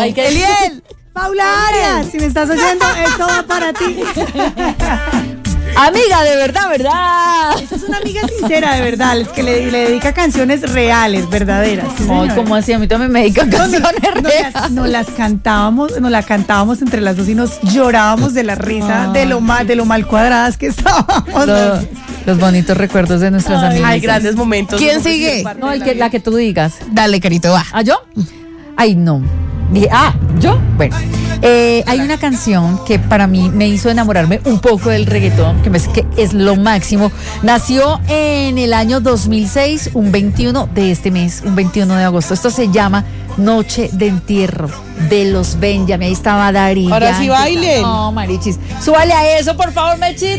Ay, qué Eliel. Paula Arias, si me estás oyendo, esto va para ti. Amiga, de verdad, ¿verdad? Esa es una amiga sincera, de verdad, es que le dedica canciones reales, verdaderas. Sí, Ay, ¿cómo así? A mí también me dedican canciones reales. Nos la cantábamos entre las dos y nos llorábamos de la risa de lo mal cuadradas que estábamos. Los bonitos recuerdos de nuestras amigas. Hay grandes momentos. ¿Quién sigue? No, la que tú digas. Dale, Carito, va. ¿Ah, yo? Ay, no. Dije, ¿yo? Bueno. Hay una canción que para mí me hizo enamorarme un poco del reggaetón, que me parece que es lo máximo. Nació en el año 2006, un 21 de este mes, un 21 de agosto. Esto se llama Noche de Entierro, de los Benjamin. Ahí estaba Dari. Ahora sí bailen. No, marichis. Súbale a eso, por favor, Mechita.